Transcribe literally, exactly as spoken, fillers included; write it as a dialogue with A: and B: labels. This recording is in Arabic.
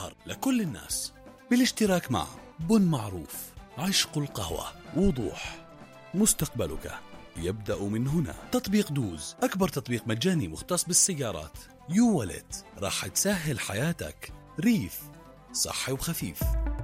A: وأسعار لكل الناس بالاشتراك مع بن معروف. عشق القهوة، وضوح، مستقبلك يبدأ من هنا. تطبيق دوز، أكبر تطبيق مجاني مختص بالسيارات. يو والت، راح تسهل حياتك. ريف، صحي وخفيف.